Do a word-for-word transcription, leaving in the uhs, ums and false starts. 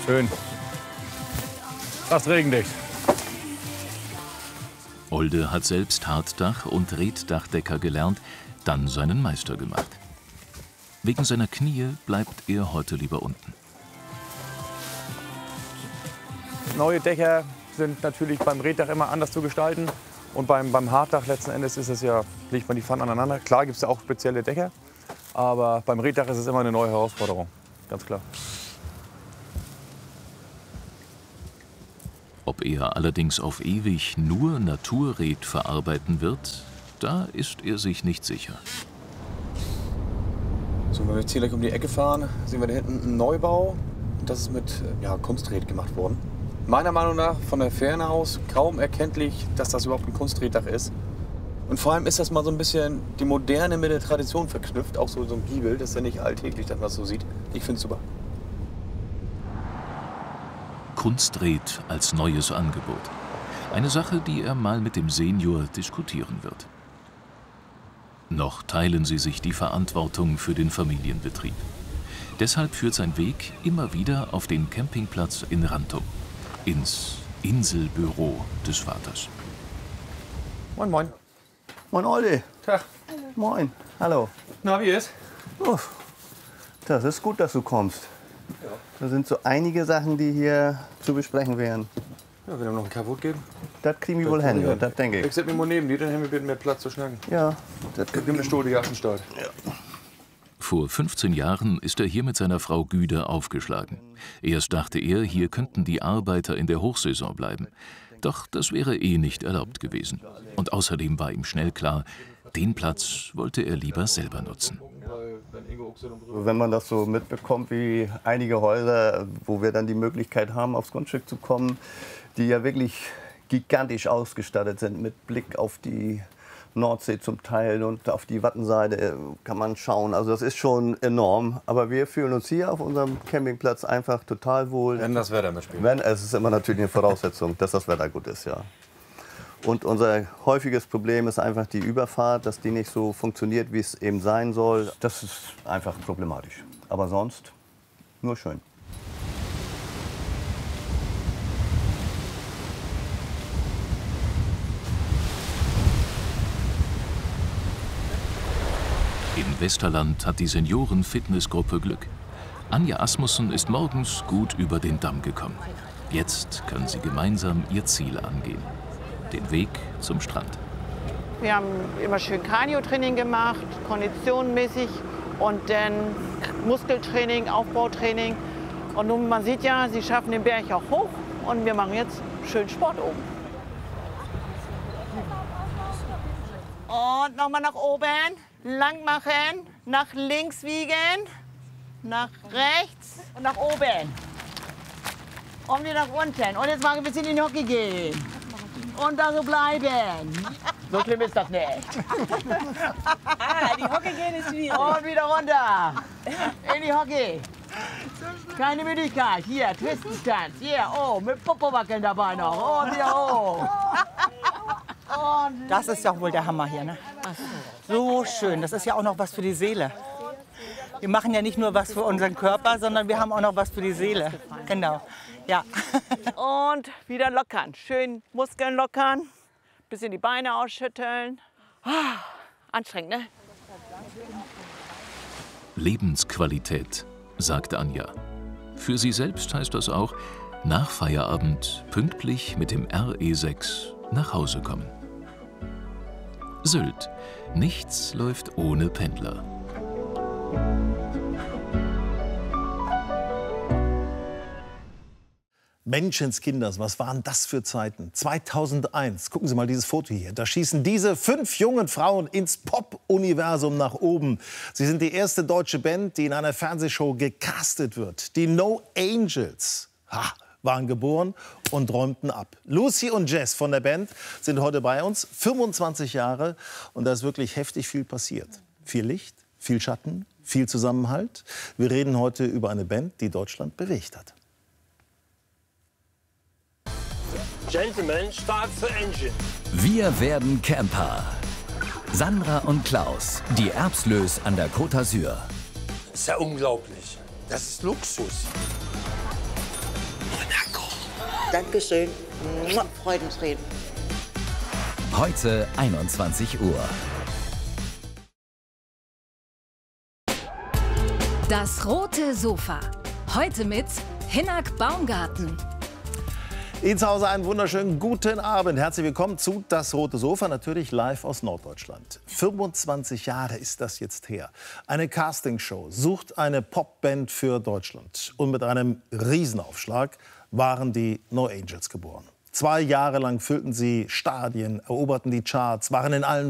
Schön. Fast regendicht. Olde hat selbst Hartdach- und Reetdachdecker gelernt, dann seinen Meister gemacht. Wegen seiner Knie bleibt er heute lieber unten. Neue Dächer sind natürlich beim Reetdach immer anders zu gestalten. Und beim, beim Hartdach letzten Endes ist es ja, legt man die Pfannen aneinander. Klar gibt es ja auch spezielle Dächer, aber beim Reetdach ist es immer eine neue Herausforderung, ganz klar. Ob er allerdings auf ewig nur Naturreet verarbeiten wird, da ist er sich nicht sicher. So, wenn wir jetzt hier gleich um die Ecke fahren, sehen wir da hinten einen Neubau. Und das ist mit ja, Kunstreet gemacht worden. Meiner Meinung nach von der Ferne aus kaum erkenntlich, dass das überhaupt ein Kunstreetdach ist. Und vor allem ist das mal so ein bisschen die Moderne mit der Tradition verknüpft. Auch so, so ein Giebel, das ist ja nicht alltäglich, dass man das so sieht. Ich finde es super. Kunstreet als neues Angebot. Eine Sache, die er mal mit dem Senior diskutieren wird. Noch teilen sie sich die Verantwortung für den Familienbetrieb. Deshalb führt sein Weg immer wieder auf den Campingplatz in Rantum, ins Inselbüro des Vaters. Moin, moin. Moin, Olli. Tag. Moin. Hallo. Na, wie ist? Oh, das ist gut, dass du kommst. Ja. Da sind so einige Sachen, die hier zu besprechen wären. Ja, wenn wir noch einen Kaffee geben. Das kriegen wir wohl hin, das denke ich. Ich setze mich mal neben dir, dann haben wir mehr Platz zu schnacken. Ja, das Gib mir eine Stuhl, die Gassenstadt. Ja. Vor fünfzehn Jahren ist er hier mit seiner Frau Güde aufgeschlagen. Erst dachte er, hier könnten die Arbeiter in der Hochsaison bleiben. Doch das wäre eh nicht erlaubt gewesen. Und außerdem war ihm schnell klar, den Platz wollte er lieber selber nutzen. Wenn man das so mitbekommt, wie einige Häuser, wo wir dann die Möglichkeit haben, aufs Grundstück zu kommen, die ja wirklich gigantisch ausgestattet sind mit Blick auf die Nordsee zum Teil und auf die Wattenseite kann man schauen. Also das ist schon enorm. Aber wir fühlen uns hier auf unserem Campingplatz einfach total wohl. Wenn das Wetter mitspielt. Wenn, es ist immer natürlich eine Voraussetzung, dass das Wetter gut ist, ja. Und unser häufiges Problem ist einfach die Überfahrt, dass die nicht so funktioniert, wie es eben sein soll. Das ist einfach problematisch. Aber sonst nur schön. In Westerland hat die Senioren-Fitnessgruppe Glück. Anja Asmussen ist morgens gut über den Damm gekommen. Jetzt können sie gemeinsam ihr Ziel angehen: den Weg zum Strand. Wir haben immer schön Cardio-Training gemacht, konditionenmäßig und dann Muskeltraining, Aufbautraining. Und nun, man sieht ja, sie schaffen den Berg auch hoch und wir machen jetzt schön Sport oben. Und nochmal nach oben, lang machen, nach links wiegen, nach rechts und nach oben. Und wieder nach unten. Und jetzt machen wir ein bisschen in die Hockey gehen. Und da so bleiben. So schlimm ist das nicht. Ah, die Hockey gehen ist schwierig. Und wieder runter. In die Hockey. Keine Müdigkeit. Hier, Twistenstanz. Hier, oh, mit Popo wackeln dabei noch. Und wieder hoch. Und Das ist ja wohl der Hammer hier, ne? So schön. Das ist ja auch noch was für die Seele. Wir machen ja nicht nur was für unseren Körper, sondern wir haben auch noch was für die Seele. Genau. Ja. Und wieder lockern. Schön Muskeln lockern. Bisschen die Beine ausschütteln. Ah, anstrengend, ne? Lebensqualität, sagt Anja. Für sie selbst heißt das auch, nach Feierabend pünktlich mit dem R E sechs nach Hause kommen. Sylt. Nichts läuft ohne Pendler. Menschenskinders, was waren das für Zeiten? zweitausendeins, gucken Sie mal dieses Foto hier. Da schießen diese fünf jungen Frauen ins Pop-Universum nach oben. Sie sind die erste deutsche Band, die in einer Fernsehshow gecastet wird. Die No Angels ha, waren geboren und räumten ab. Lucy und Jess von der Band sind heute bei uns, fünfundzwanzig Jahre. Und da ist wirklich heftig viel passiert. Viel Licht, viel Schatten, viel Zusammenhalt. Wir reden heute über eine Band, die Deutschland bewegt hat. Gentlemen, start the engine. Wir werden Camper. Sandra und Klaus, die Erbslös an der Côte d'Azur. Das ist ja unglaublich. Das ist Luxus. Dankeschön. Freudentränen. Heute einundzwanzig Uhr. Das rote Sofa. Heute mit Hinnerk Baumgarten. Ihnen zu Hause einen wunderschönen guten Abend. Herzlich willkommen zu Das rote Sofa, natürlich live aus Norddeutschland. fünfundzwanzig Jahre ist das jetzt her. Eine Castingshow sucht eine Popband für Deutschland. Und mit einem Riesenaufschlag waren die No Angels geboren. Zwei Jahre lang füllten sie Stadien, eroberten die Charts, waren in allen